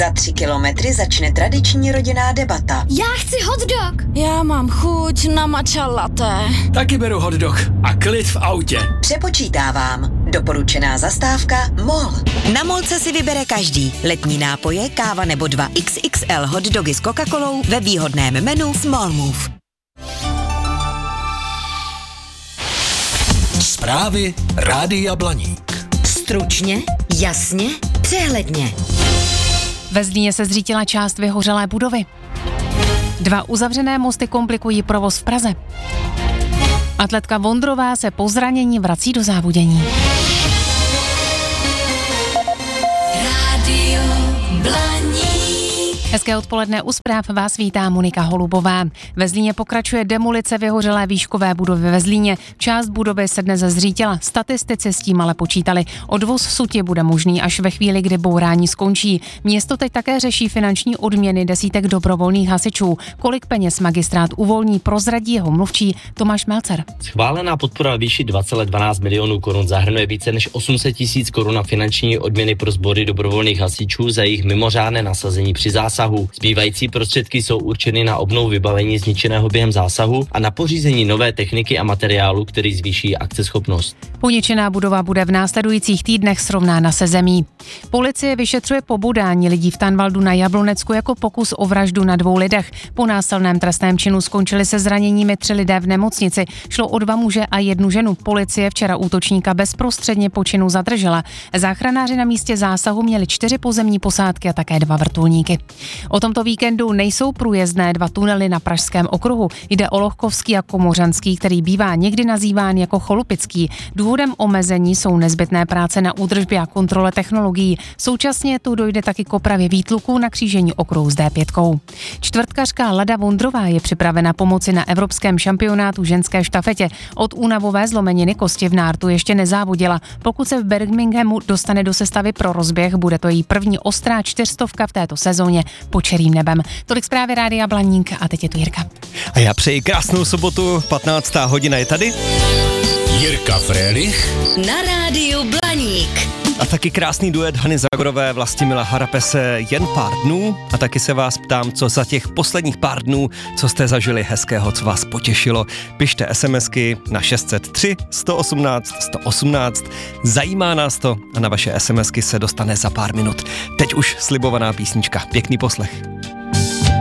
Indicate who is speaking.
Speaker 1: Za 3 kilometry začne tradiční rodinná debata.
Speaker 2: Já chci hot dog.
Speaker 3: Já mám chuť na matcha latte.
Speaker 4: Taky beru hot dog a klid v autě.
Speaker 1: Přepočítávám. Doporučená zastávka MOL.
Speaker 5: Na Molce si vybere každý. Letní nápoje, káva nebo 2 XXL hot dogy s Coca-Colou ve výhodném menu Small Move.
Speaker 4: Zprávy Rádia Blaník.
Speaker 5: Stručně, jasně, přehledně.
Speaker 6: Ve Zlíně se zřítila část vyhořelé budovy. 2 uzavřené mosty komplikují provoz v Praze. Atletka Vondrová se po zranění vrací do závodění.
Speaker 2: Rádio Blaník.
Speaker 6: Hezké odpoledne, u zpráv vás vítá Monika Holubová. Ve Zlíně pokračuje demolice vyhořelé výškové budovy ve Zlíně. Část budovy se dnes zřítila. Statistici s tím ale počítali. Odvoz sutě bude možný až ve chvíli, kdy bourání skončí. Město teď také řeší finanční odměny desítek dobrovolných hasičů. Kolik peněz magistrát uvolní, prozradí jeho mluvčí Tomáš Melcer.
Speaker 7: Schválená podpora výši 2,12 milionů korun zahrnuje více než 800 000 korun na finanční odměny pro sbory dobrovolných hasičů za jejich mimořádné nasazení při zásahu. Zbývající prostředky jsou určeny na obnovu vybavení zničeného během zásahu a na pořízení nové techniky a materiálu, který zvýší akceschopnost.
Speaker 6: Poničená budova bude v následujících týdnech srovnána se zemí. Policie vyšetřuje pobodání lidí v Tanvaldu na Jablonecku jako pokus o vraždu na 2 lidech. Po násilném trestném činu skončili se zraněními 3 lidé v nemocnici. Šlo o 2 muže a 1 ženu. Policie včera útočníka bezprostředně po činu zadržela. Záchranáři na místě zásahu měli 4 pozemní posádky a také 2 vrtulníky. O tomto víkendu nejsou průjezdné 2 tunely na Pražském okruhu. Jde o Lohkovský a Komořanský, který bývá někdy nazýván jako Cholupický. Důvodem omezení jsou nezbytné práce na údržbě a kontrole technologií. Současně tu dojde taky k opravě výtluků na křížení okruhu s D5. Čtvrtkařka Lada Vondrová je připravena pomoci na evropském šampionátu ženské štafetě. Od únavové zlomeniny kosti v nártu ještě nezávodila. Pokud se v Birminghamu dostane do sestavy pro rozběh, bude to její první ostrá 400 v této sezóně pod čerým nebem. Tolik zprávy Rádia Blaník a teď je tu Jirka.
Speaker 8: A já přeji krásnou sobotu, 15. hodina je tady.
Speaker 4: Jirka Frélich
Speaker 5: Na Rádiu Blaník.
Speaker 8: A taky krásný duet Hany Zagorové, Vlastimila Harapese Jen pár dnů. A taky se vás ptám, co za těch posledních pár dnů, co jste zažili hezkého, co vás potěšilo. Pište SMSky na 603 118 118. Zajímá nás to a na vaše SMSky se dostane za pár minut. Teď už slibovaná písnička. Pěkný poslech.